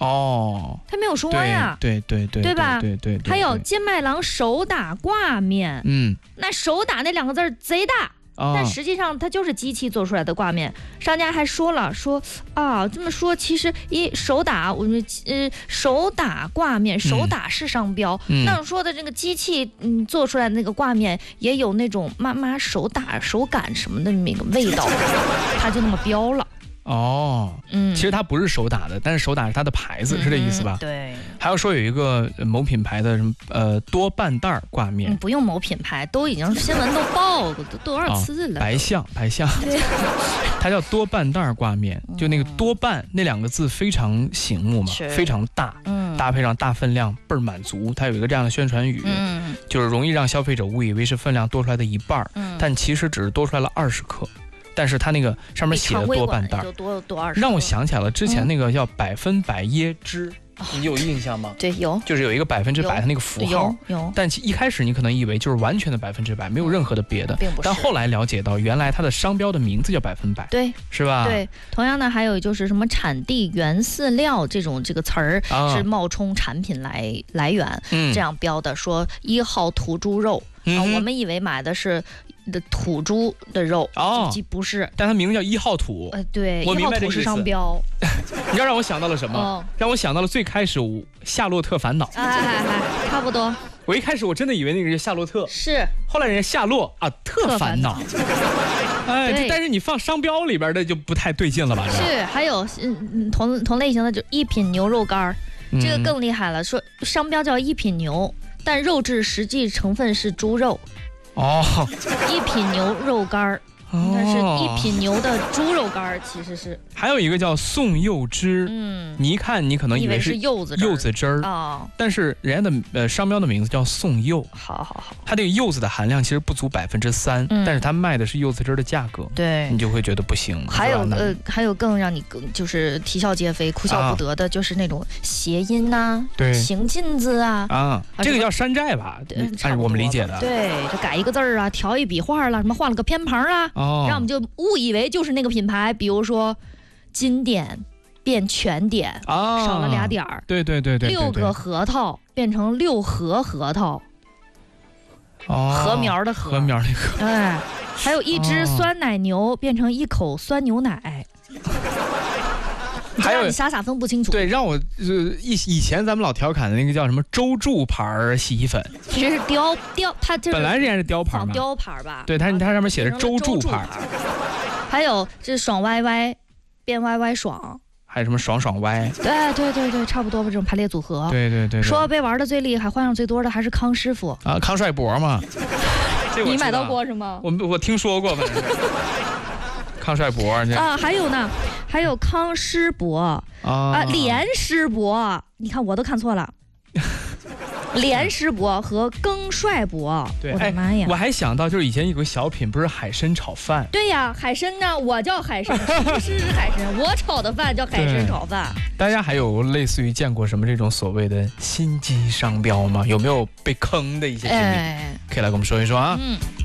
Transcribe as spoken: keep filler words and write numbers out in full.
哦， 它没有说呀， 对对对对吧？ 对对对。 还有金麦郎手打挂面， 嗯， 那手打那两个字贼大。 哦、 但实际上它就是机器做出来的挂面，商家还说了说啊，这么说其实一手打，我们呃手打挂面，手打是商标，嗯、那我说的这个机器嗯做出来的那个挂面也有那种妈妈手打手感什么的那个味道，它就那么标了。 哦，嗯，其实它不是手打的，但是手打是它的牌子，嗯、是这意思吧？ 对。 还要说有一个某品牌的什么呃多半袋挂面、 嗯，不用某品牌，都已经新闻都报过，都多少次了？ 哦、白象，白象，它叫多半袋挂面，就那个多半那两个字非常醒目嘛，非常大，嗯，搭配上大分量，倍儿满足。它有一个这样的宣传语，嗯，就是容易让消费者误以为是分量多出来的一半，嗯，但其实只是多出来了二十克。但是它那个上面写的多半袋，让我想起来了之前那个叫百分百椰汁，嗯、你有印象吗？ 对，有， 就是有一个百分之百的那个符号， 有。有但一开始你可能以为就是完全的百分之百，没有任何的别的， 并不是。 但后来了解到，原来它的商标的名字叫百分百， 对， 是吧？ 对。同样的，还有就是什么产地原饲料这种这个词儿、啊、是冒充产品来来源，嗯、这样标的，说一号土猪肉，嗯、啊，我们以为买的是。的土猪的肉哦，不是， 但它名字叫一号土。 呃，对， 我一号土是商标。 你知道让我想到了什么？哦、让我想到了最开始《夏洛特烦恼》。 哎哎哎，差不多。 我一开始我真的以为那个是夏洛特， 是。 后来人家夏洛啊特烦恼。哎，但是你放商标里边的就不太对劲了吧？ 是，还有嗯同同类型的就一品牛肉干，嗯、这个更厉害了，说商标叫一品牛，但肉质实际成分是猪肉。 哦， 一品牛肉干儿，但是一品牛的猪肉干儿其实是。 还有一个叫宋柚汁，嗯，你一看你可能以为是柚子柚子汁儿啊，但是人家的呃商标的名字叫宋柚。 好好好， 它这个柚子的含量其实不足百分之三，但是它卖的是柚子汁的价格， 对， 你就会觉得不行。 还有呃，还有更让你就是啼笑皆非、哭笑不得的，就是那种谐音呐，对，行进字啊， 啊，这个叫山寨吧，按我们理解的， 对，就改一个字儿啊，调一笔画了，什么画了个偏旁啊，哦，让我们就误以为就是那个品牌，比如说。经典变全点，啊、少了俩点儿。 对对对 对, 对, 对， 六个核桃变成六盒核桃，哦，禾苗的禾， 禾苗的禾。 哎，还有一只酸奶牛变成一口酸牛奶。还有你傻傻分不清楚。 对，让我就是以以前咱们老调侃的那个叫什么周柱牌洗衣粉， 其实是雕雕，它就是本来人家是雕牌嘛， 雕牌吧？ 对，它它上面写着周柱牌。 还有这爽歪歪变歪歪爽， 还有什么爽爽歪？ 对对对对，差不多吧，这种排列组合。 对对 对, 对。 说被玩的最厉害、换上最多的还是康师傅啊，康帅博嘛。 你买到过是吗？ 我我听说过，反正。康帅博啊，还有呢，还有康师博啊，啊连师博，你看我都看错了。连师博和更帅博， 对， 我的妈呀！ 我还想到就是以前有个小品，不是海参炒饭？ 对呀，海参呢，我叫海参，不是海参，我炒的饭叫海参炒饭。 大家还有类似于见过什么这种所谓的心机商标吗？有没有被坑的一些经历？哎、可以来跟我们说一说啊。嗯。